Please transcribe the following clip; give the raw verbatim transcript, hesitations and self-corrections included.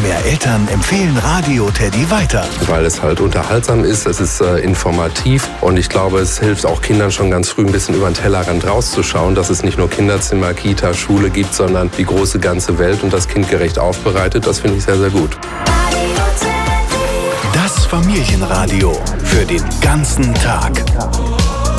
mehr Eltern empfehlen Radio Teddy weiter. Weil es halt unterhaltsam ist, es ist äh, informativ und ich glaube, es hilft auch Kindern schon ganz früh ein bisschen über den Tellerrand rauszuschauen, dass es nicht nur Kinderzimmer, Kita, Schule gibt, sondern die große ganze Welt und das kindgerecht aufbereitet. Das finde ich sehr, sehr gut. Das Familienradio für den ganzen Tag.